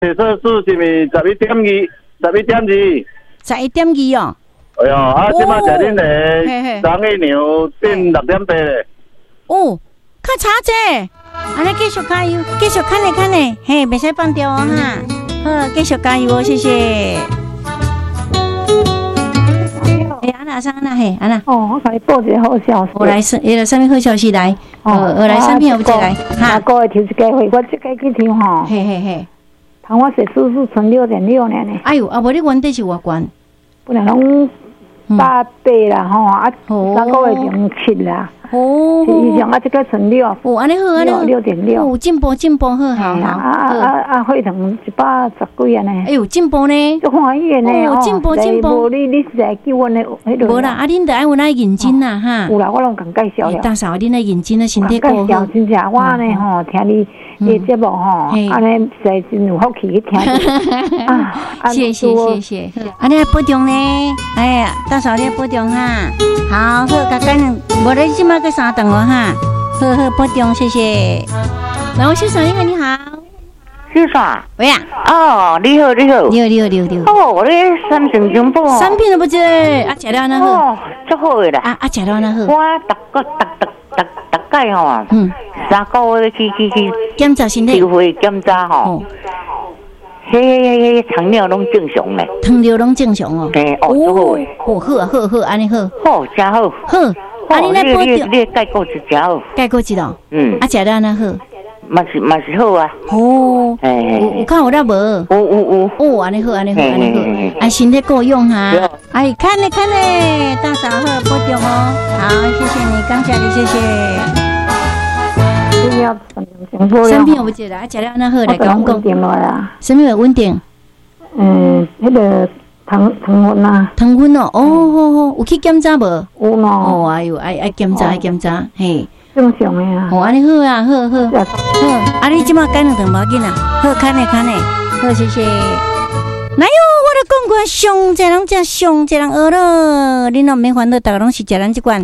测数是咪11.2？11.2？ 11.2哦。 哎呦，即摆食恁个长一牛变6.8咧。 哦，较差者，安尼继续加油，继续看咧，嘿，袂使放掉哦哈。好，继续加油哦，谢谢。安娜嘿，安娜。 哦，我甲你报一个好消息。 我来什么好消息来？我来产品有这来。 下个月头一家会，我这个去抽吼。 嘿。 同我是数存6.6年呢。 哎呦，啊，无你原底是偌悬？ 本来拢88啦吼，3个月07啦。哦，以前这个存6。 哦，安尼好，安尼好。 6.6。 哦，进步，好。 会堂110几啊呢。 哎呦，进步呢？ 足欢喜的呢。 哦，进步。 无你是来叫阮的迄个。 无啦，啊，恁得爱有那认真啦哈。 有啦，我拢讲介绍了。 大嫂，恁那认真的身体够好。 介绍真正，我呢吼，听你节目吼，安尼实真有福气去听。 谢谢。安尼保重呢，哎呀，大嫂你保重哈。好，甲感恩，无你即马。个3顿哦哈，好保重，谢谢。然后先生你好， 先生， 喂呀， 哦，你好。 哦， 你三品真好， 三品都不知啊，食了那好， 哦，足好的啦， 食了那好。 我大概吼，3个月去检查身体， 收回检查吼。糖尿拢正常嘞， 糖尿拢正常哦。 哦， 好，安尼好， 好，真好， 好。啊，你来保重， 你介过一只好， 介过一道，食了那好， 嘛是好啊。 哦，有看有啦无？有，安尼好，啊，身体够用哈。哎，看咧，大嫂好，保重哦。好，谢谢你，感谢你，谢谢。产品有不记得？食了那好来讲讲。什么稳定？ 迄个。糖分啊， 糖分哦，好，有去检查无？ 有喏。 哦，哎呦，爱检查，嘿。 正常的啊。 哦，安尼好啊，好。啊，你即马改两顿无紧啊，好，看咧，好，谢谢。来哟，我来讲过，上济人食，上济人饿了，恁拢免烦恼，大家拢是食咱即款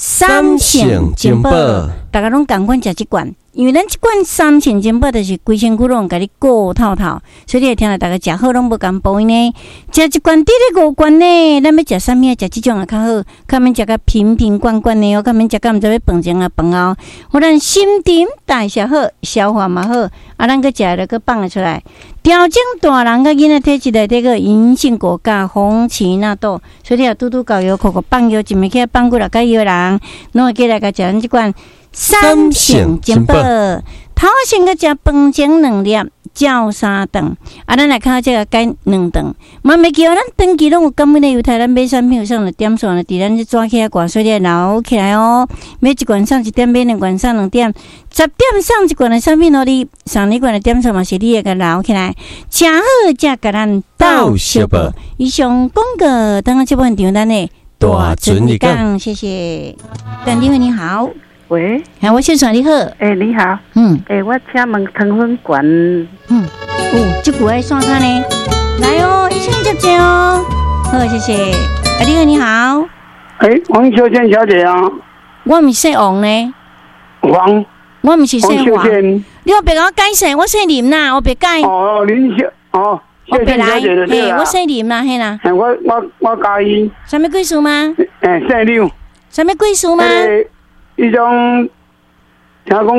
3成金宝，大家拢共款食即款。因为咱即款3成金宝就是规身躯拢甲你顾透透，所以你会听到大家食好拢无共补呢。食一罐滴咧5罐呢，咱要食啥物啊？食即种啊较好，较免食甲瓶罐罐的哦，较免食甲毋知要饭前啊饭后。互咱新陈代谢好，消化嘛好，啊，咱个食了个放了出来，调整大人甲囡仔体质内底个银杏果苷、红荠纳豆，所以你啊拄搞药、口放药，一暝起来放几6个药人，拢会记来甲食咱即款。3成金宝，头先个食饭前2粒，照3顿。啊，咱来看这个改2顿。嘛袂记哦，咱长期拢有感恩的犹太，咱买产品有上了点数呢，伫咱这抓起来挂，所以留起来哦。买一罐送1点，买2罐送2点，10点送1罐的产品，你送2罐的点数嘛是你个留起来，真好，才甲咱到小宝。以上广告，等下这部分场咱的大准一讲，谢谢。邓丽慧你好。 喂， 我先生你好， 你好，我请问糖分管， 这句爱刷卡呢，来哦，一千接哦，好，谢谢，你好，你好， 王秀娟小姐啊， 我唔姓王呢，我唔是姓王，你要别甲我改姓，我姓林啦，我别改， 林小， 我别来，我姓林啦，嘿啦， 我加一， 什么贵数吗？ 姓刘， 什么贵数吗？ 迄种，听讲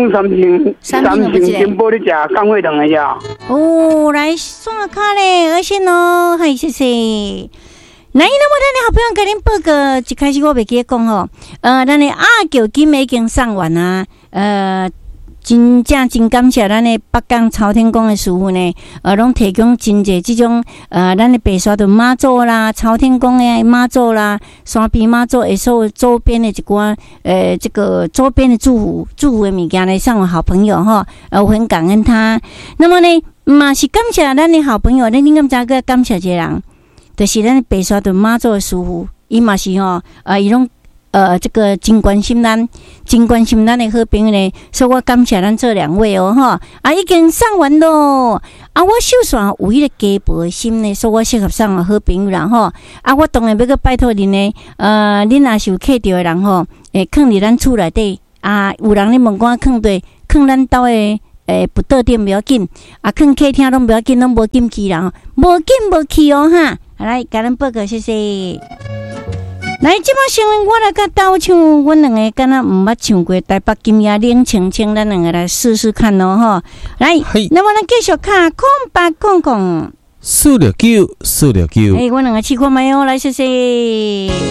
3成金宝你食降血糖的呀？ 哦，来刷卡咧，而且呢，还谢谢。那么咱的好朋友跟恁报告，一开始我袂记讲吼，咱的阿九金已经送完啊，真感谢咱的北港朝天宫的师傅呢，拢提供真济这种咱的白沙屯妈祖啦、朝天宫的妈祖啦、山边妈祖的所有周边的一寡这个周边的祝福的物件来送我好朋友哈，我很感恩他。那么呢，嘛是感谢咱的好朋友，咱应该再个感谢一个人，就是咱的白沙屯妈祖的师傅，伊嘛是吼，伊拢。这个真关心咱的好朋友呢，所以我感谢咱这2位哦，哈，已经送完咯，我手上有迄个家宝的心呢，所以我适合送的好朋友啦，吼，我当然要个拜托恁呢，恁若是有客着的人吼，放伫咱厝内底，有人咧问我放咱兜的不到点不要紧，啊，肯客厅拢不要紧，拢无禁忌啦，无禁无气哦哈。来，甲咱报告谢谢。来，即摆先我来甲斗唱，阮两个敢若毋捌唱过台北金夜冷清清，咱两个来试试看咯吼。来，那么咱继续卡空白空空。 469，469。 阮两个试看卖哦，来谢谢。